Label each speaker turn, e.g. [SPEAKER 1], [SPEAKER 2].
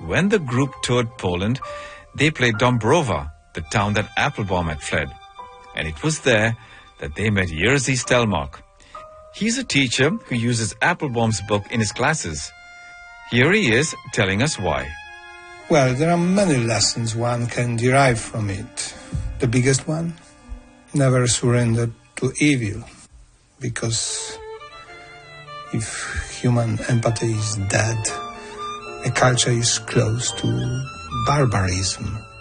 [SPEAKER 1] when the group toured Poland, they played Dąbrowa, the town that Applebaum had fled. And it was there that they met Jerzy Stelmach. He's a teacher who uses Applebaum's book in his classes. Here he is telling us why.
[SPEAKER 2] Well, there are many lessons one can derive from it. The biggest one, never surrender to evil, because if human empathy is dead, a culture is close to barbarism.